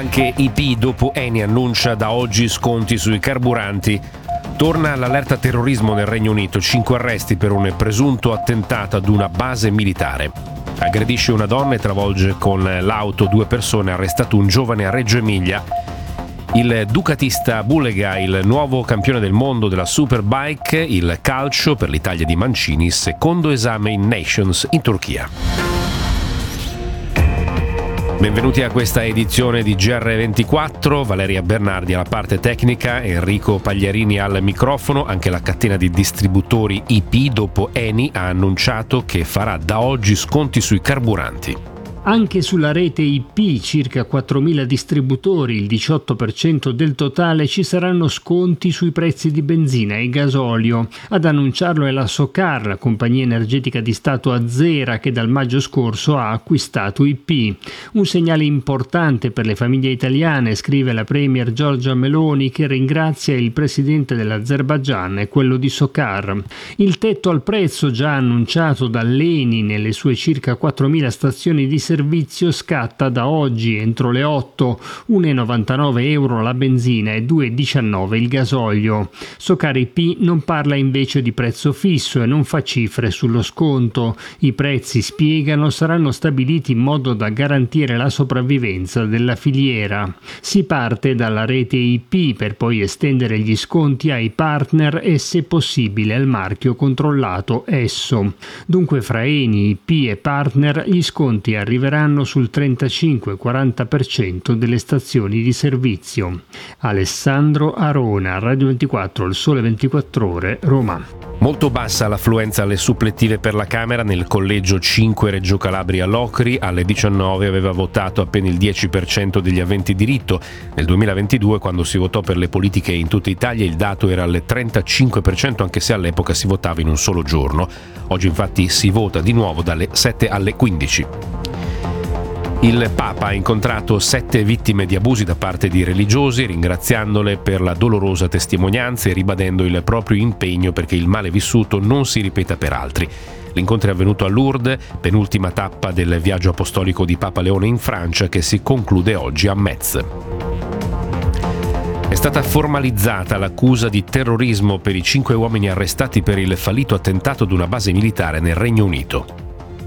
Anche IP dopo Eni annuncia da oggi sconti sui carburanti. Torna l'allerta terrorismo nel Regno Unito, 5 arresti per un presunto attentato ad una base militare. Aggredisce una donna e travolge con l'auto 2 persone, arrestato un giovane a Reggio Emilia. Il ducatista Bulega, il nuovo campione del mondo della Superbike, il calcio per l'Italia di Mancini, secondo esame in Nations in Turchia. Benvenuti a questa edizione di GR24, Valeria Bernardi alla parte tecnica, Enrico Pagliarini al microfono. Anche la catena di distributori IP dopo Eni ha annunciato che farà da oggi sconti sui carburanti. Anche sulla rete IP, circa 4.000 distributori, il 18% del totale, ci saranno sconti sui prezzi di benzina e gasolio. Ad annunciarlo è la Socar, la compagnia energetica di Stato azera che dal maggio scorso ha acquistato IP. Un segnale importante per le famiglie italiane, scrive la premier Giorgia Meloni, che ringrazia il presidente dell'Azerbaigian e quello di Socar. Il tetto al prezzo già annunciato dall'Eni nelle sue circa 4.000 stazioni di servizio scatta da oggi entro le 8, 1,99 euro la benzina e 2,19 il gasolio. Socar IP non parla invece di prezzo fisso e non fa cifre sullo sconto. I prezzi, spiegano, saranno stabiliti in modo da garantire la sopravvivenza della filiera. Si parte dalla rete IP per poi estendere gli sconti ai partner e, se possibile, al marchio controllato Esso. Dunque fra Eni, IP e partner gli sconti arriveranno sul 35-40% delle stazioni di servizio. Alessandro Arona, Radio 24, Il Sole 24 Ore, Roma. Molto bassa l'affluenza alle supplettive per la Camera nel collegio 5 Reggio Calabria Locri. Alle 19 aveva votato appena il 10% degli aventi diritto. Nel 2022, quando si votò per le politiche in tutta Italia, il dato era al 35%, anche se all'epoca si votava in un solo giorno. Oggi infatti si vota di nuovo dalle 7 alle 15. Il Papa ha incontrato 7 vittime di abusi da parte di religiosi, ringraziandole per la dolorosa testimonianza e ribadendo il proprio impegno perché il male vissuto non si ripeta per altri. L'incontro è avvenuto a Lourdes, penultima tappa del viaggio apostolico di Papa Leone in Francia, che si conclude oggi a Metz. È stata formalizzata l'accusa di terrorismo per i 5 uomini arrestati per il fallito attentato ad una base militare nel Regno Unito.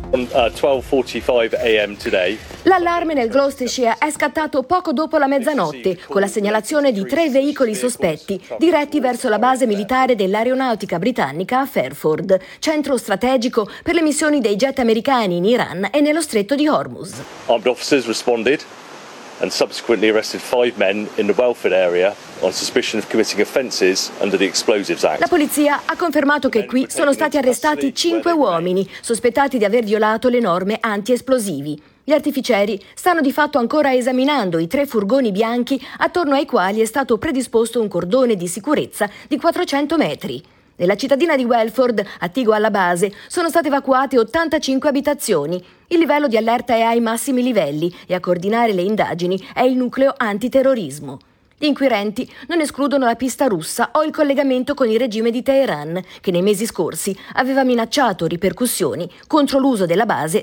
L'allarme nel Gloucestershire è scattato poco dopo la mezzanotte, con la segnalazione di 3 veicoli sospetti diretti verso la base militare dell'aeronautica britannica a Fairford, centro strategico per le missioni dei jet americani in Iran e nello stretto di Hormuz. Armed officers responded and subsequently arrested 5 men in the Welford area on suspicion of committing offences under the Explosives Act. La polizia ha confermato che qui sono stati arrestati 5 uomini sospettati di aver violato le norme anti-esplosivi. Gli artificieri stanno di fatto ancora esaminando i 3 furgoni bianchi attorno ai quali è stato predisposto un cordone di sicurezza di 400 metri. Nella cittadina di Welford, attigua alla base, sono state evacuate 85 abitazioni. Il livello di allerta è ai massimi livelli e a coordinare le indagini è il nucleo antiterrorismo. Gli inquirenti non escludono la pista russa o il collegamento con il regime di Teheran, che nei mesi scorsi aveva minacciato ripercussioni contro l'uso della base